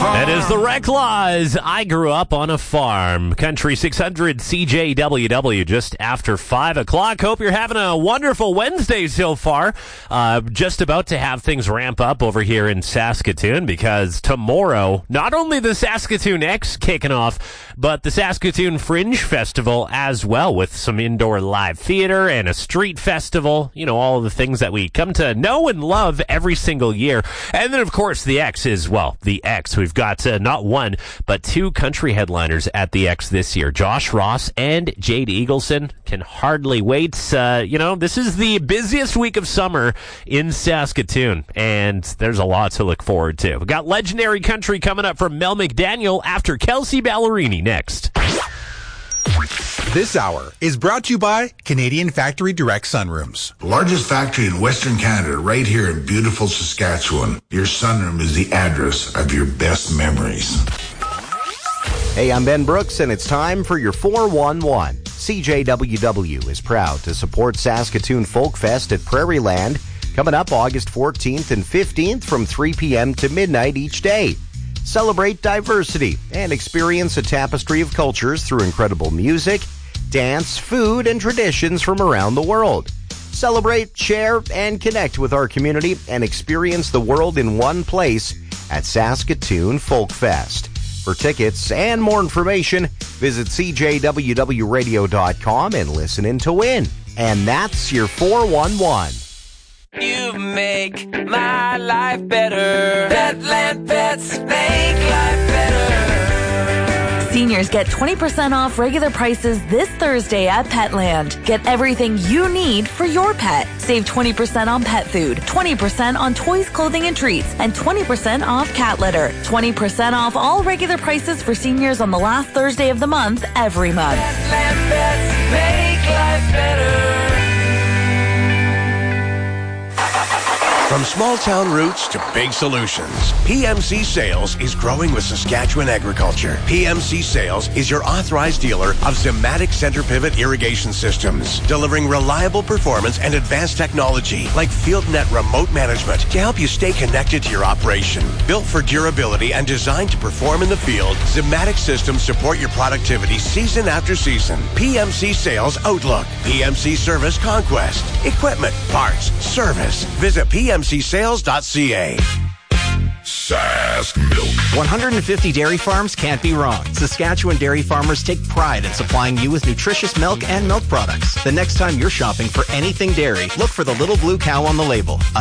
That is the Wreck Laws. I grew up on a farm. Country 600 CJWW just after 5 o'clock. Hope you're having a wonderful Wednesday so far. Just about to have things ramp up over here in Saskatoon because tomorrow, not only the Saskatoon X kicking off, but the Saskatoon Fringe Festival as well, with some indoor live theater and a street festival. You know, all of the things that we come to know and love every single year. And then, of course, the X is, well, the X. We've got not one, but two country headliners at the X this year. Josh Ross and Jade Eagleson. Can hardly wait. This is the busiest week of summer in Saskatoon, and there's a lot to look forward to. We've got legendary country coming up from Mel McDaniel after Kelsey Ballerini next. This hour is brought to you by Canadian Factory Direct Sunrooms. The largest factory in Western Canada, right here in beautiful Saskatchewan. Your sunroom is the address of your best memories. Hey, I'm Ben Brooks, and it's time for your 411. CJWW is proud to support Saskatoon Folk Fest at Prairie Land, coming up August 14th and 15th from 3 p.m. to midnight each day. Celebrate diversity and experience a tapestry of cultures through incredible music, dance, food, and traditions from around the world. Celebrate, share, and connect with our community and experience the world in one place at Saskatoon Folk Fest. For tickets and more information, visit cjwwradio.com and listen in to win. And that's your 411. You make my life better. Petland Pets make life better. Seniors get 20% off regular prices this Thursday at Petland. Get everything you need for your pet. Save 20% on pet food, 20% on toys, clothing, and treats, and 20% off cat litter. 20% off all regular prices for seniors on the last Thursday of the month every month. Petland Pets make life better. From small-town roots to big solutions, PMC Sales is growing with Saskatchewan agriculture. PMC Sales is your authorized dealer of Zimmatic center pivot irrigation systems, delivering reliable performance and advanced technology like FieldNet remote management to help you stay connected to your operation. Built for durability and designed to perform in the field, Zimmatic systems support your productivity season after season. PMC Sales Outlook, PMC Service Conquest, equipment, parts, service. Visit PMCSales.ca. Sask Milk. 150 dairy farms can't be wrong. Saskatchewan dairy farmers take pride in supplying you with nutritious milk and milk products. The next time you're shopping for anything dairy, look for the little blue cow on the label.